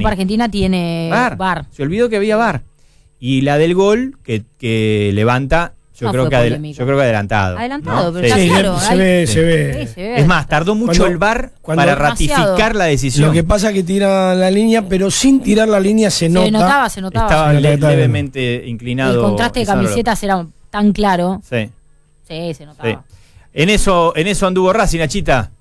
Copa Argentina tiene VAR. Se olvidó que había VAR. Y la del gol que levanta, yo creo que adelantado. Adelantado, ¿no? pero Sí. claro. Se ve. Es más, tardó mucho el VAR para ratificar la decisión. Lo que pasa es que tira la línea, pero sin tirar la línea se nota. Se notaba. Estaba levemente inclinado. El contraste de camisetas era tan claro. Sí. Sí, se notaba. Sí. En eso anduvo Racing, Nachita.